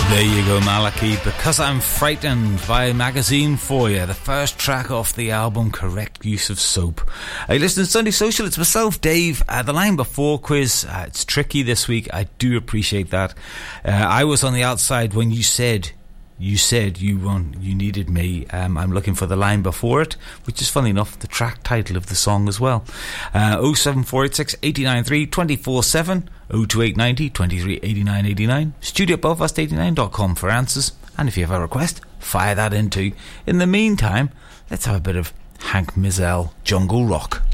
There you go, Malachi. Because I'm Frightened by Magazine for you. The first track off the album, Correct Use of Soap. Hey, listen to Sunday Social. It's myself, Dave. The line before quiz. It's tricky this week. I do appreciate that. I was on the outside when you said you needed me. I'm looking for the line before it, which is funny enough the track title of the song as well. 07486 893 247 02890 238989. studio@belfast89.com for answers, and if you have a request, fire that in too. In the meantime, let's have a bit of Hank Mizell Jungle Rock.